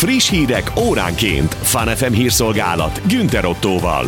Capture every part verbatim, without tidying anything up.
Friss hírek óránként. Fun ef em hírszolgálat Günther Ottóval.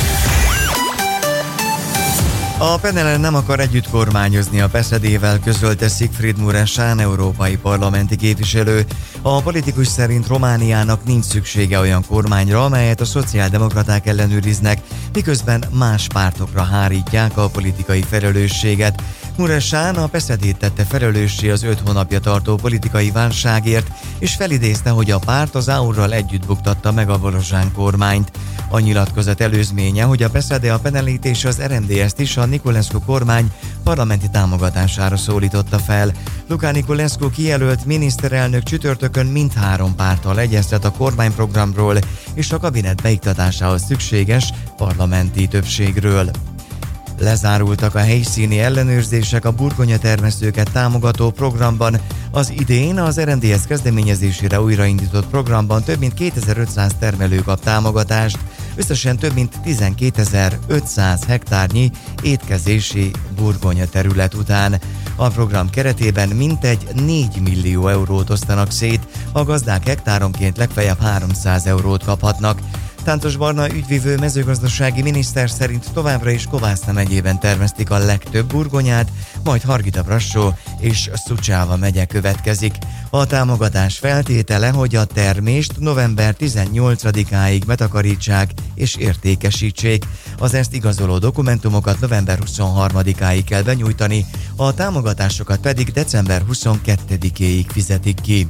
A Penelen nem akar együtt kormányozni a pé es zé dé-vel, közölte Sigfried Mureșan, európai parlamenti képviselő. A politikus szerint Romániának nincs szüksége olyan kormányra, amelyet a szociáldemokraták ellenőriznek, miközben más pártokra hárítják a politikai felelősséget. Mureșan a pé es zé dét tette felelőssé az öt hónapja tartó politikai válságért, és felidézte, hogy a párt az á u er-ral együtt buktatta meg a Volozsán kormányt. A nyilatkozat előzménye, hogy a pé es zé dé, a Penelit és az er em dé es-t is a Niculescu kormány parlamenti támogatására szólította fel. Luca Niculescu kijelölt miniszterelnök csütörtökön mindhárom párttal egyeztet a kormányprogramról és a kabinet beiktatásához szükséges parlamenti többségről. Lezárultak a helyszíni ellenőrzések a burgonyatermesztőket támogató programban. Az idén az er em dé es kezdeményezésére újraindított programban több mint kétezer-ötszáz termelő kap támogatást, összesen több mint tizenkétezer-ötszáz hektárnyi étkezési burgonya terület után. A program keretében mintegy négy millió eurót osztanak szét, a gazdák hektáronként legfeljebb háromszáz eurót kaphatnak. Tántos Barna ügyvivő mezőgazdasági miniszter szerint továbbra is Kovászna megyében termesztik a legtöbb burgonyát, majd Hargita-Brassó és Szucsáva megye következik. A támogatás feltétele, hogy a termést november tizennyolcadikáig betakarítsák és értékesítsék. Az ezt igazoló dokumentumokat november huszonharmadikáig kell benyújtani, a támogatásokat pedig december huszonkettedikéig fizetik ki.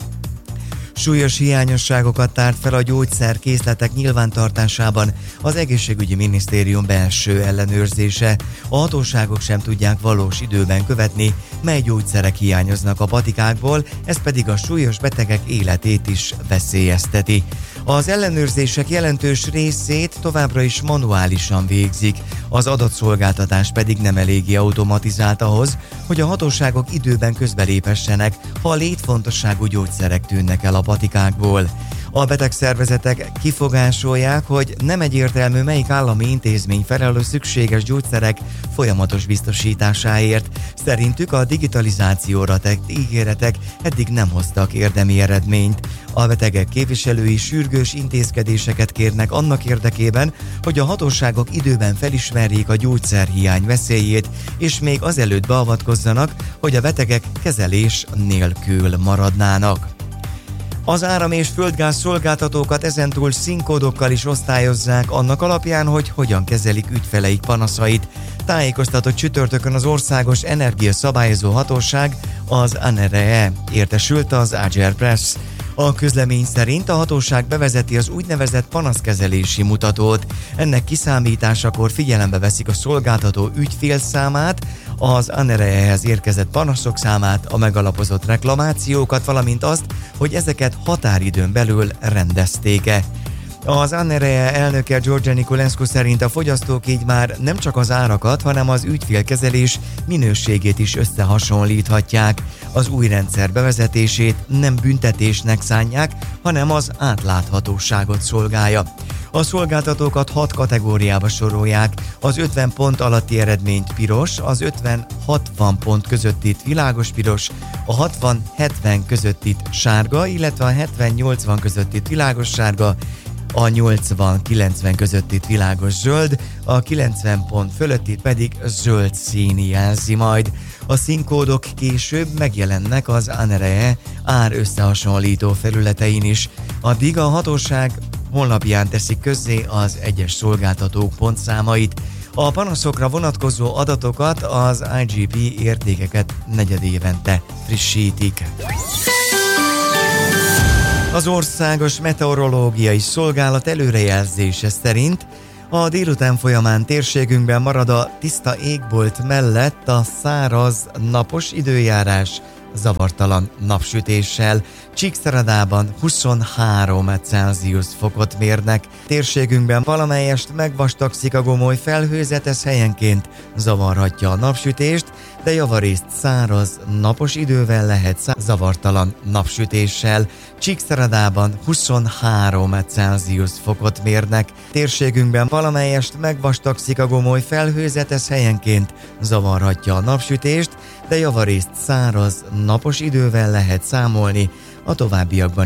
Súlyos hiányosságokat tárt fel a gyógyszerkészletek nyilvántartásában az egészségügyi minisztérium belső ellenőrzése. A hatóságok sem tudják valós időben követni, mely gyógyszerek hiányoznak a patikákból, ez pedig a súlyos betegek életét is veszélyezteti. Az ellenőrzések jelentős részét továbbra is manuálisan végzik, az adatszolgáltatás pedig nem eléggé automatizált ahhoz, hogy a hatóságok időben közbeléphessenek, ha a létfontosságú gyógyszerek tűnnek el a patikákból. A betegszervezetek kifogásolják, hogy nem egyértelmű, melyik állami intézmény felel a szükséges gyógyszerek folyamatos biztosításáért. Szerintük a digitalizációra tett ígéretek eddig nem hoztak érdemi eredményt. A betegek képviselői sürgős intézkedéseket kérnek annak érdekében, hogy a hatóságok időben felismerjék a gyógyszerhiány veszélyét, és még azelőtt beavatkozzanak, hogy a betegek kezelés nélkül maradnának. Az áram- és földgáz szolgáltatókat ezentúl színkódokkal is osztályozzák annak alapján, hogy hogyan kezelik ügyfeleik panaszait. Tájékoztatott csütörtökön az Országos Energiaszabályozó Hatóság, az á en er e, értesült az Agile Press. A közlemény szerint a hatóság bevezeti az úgynevezett panaszkezelési mutatót. Ennek kiszámításakor figyelembe veszik a szolgáltató ügyfélszámát, az á en er e-hez érkezett panaszok számát, a megalapozott reklamációkat, valamint azt, hogy ezeket határidőn belül rendezték-e. Az á en er e elnöke George Niculescu szerint a fogyasztók így már nem csak az árakat, hanem az ügyfélkezelés minőségét is összehasonlíthatják. Az új rendszer bevezetését nem büntetésnek szánják, hanem az átláthatóságot szolgálja. A szolgáltatókat hat kategóriába sorolják, az ötven pont alatti eredményt piros, az ötven-hatvan pont közöttit világos piros, a hatvan-hetven közöttit sárga, illetve a hetven-nyolcvan közöttit világos sárga, a nyolcvan-kilencven közöttit világos zöld, a kilencven pont fölöttit pedig zöld szín jelzi majd. A színkódok később megjelennek az á en er e ár összehasonlító felületein is. Addig a hatóság honlapján teszik közzé az egyes szolgáltatók pontszámait. A panaszokra vonatkozó adatokat az i gé pé értékeket negyedévente frissítik. Az Országos Meteorológiai Szolgálat előrejelzése szerint a délután folyamán térségünkben marad a tiszta égbolt mellett a száraz, napos időjárás zavartalan napsütéssel. Csíkszeredában huszonhárom Celsius fokot mérnek. Térségünkben valamelyest megvastagszik a gomoly felhőzet, ez helyenként zavarhatja a napsütést, de javarészt száraz, napos idővel lehet szá- zavartalan napsütéssel. Csíkszeredában huszonhárom Celsius fokot mérnek. Térségünkben valamelyest megvastagszik a gomoly felhőzet, ez helyenként zavarhatja a napsütést, de javarészt száraz, napos idővel lehet számolni, a továbbiakban